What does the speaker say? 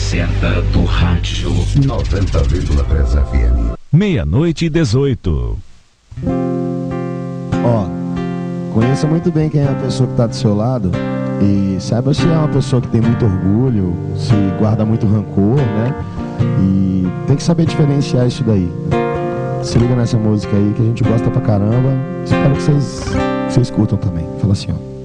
certa do rádio. 90,3 FM. 00:18. Ó, conheça muito bem quem é a pessoa que está do seu lado e saiba se é uma pessoa que tem muito orgulho, se guarda muito rancor, né? E tem que saber diferenciar isso daí. Se liga nessa música aí que a gente gosta pra caramba. Espero que vocês curtam também. Fala assim, ó.